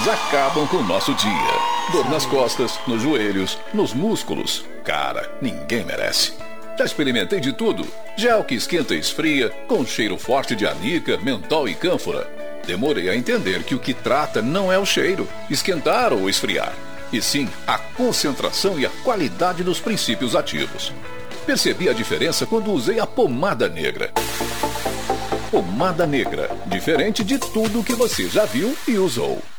cheiros acabam com o nosso dia. Dor nas costas, nos joelhos, nos músculos. Cara, ninguém merece. Já experimentei de tudo. Gel que esquenta e esfria, com cheiro forte de anica, mentol e cânfora. Demorei a entender que o que trata não é o cheiro, esquentar ou esfriar, e sim a concentração e a qualidade dos princípios ativos. Percebi a diferença quando usei a pomada negra. Pomada negra, diferente de tudo que você já viu e usou.